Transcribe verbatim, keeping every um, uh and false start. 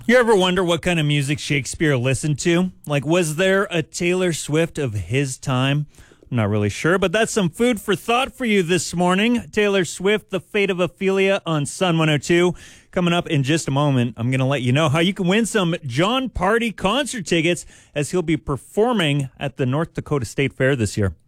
You ever wonder what kind of music Shakespeare listened to? Like, was there a Taylor Swift of his time? I'm not really sure, but that's some food for thought for you this morning. Taylor Swift, The Fate of Ophelia on Sun one oh two. Coming up in just a moment, I'm going to let you know how you can win some Jon Pardi concert tickets as he'll be performing at the North Dakota State Fair this year.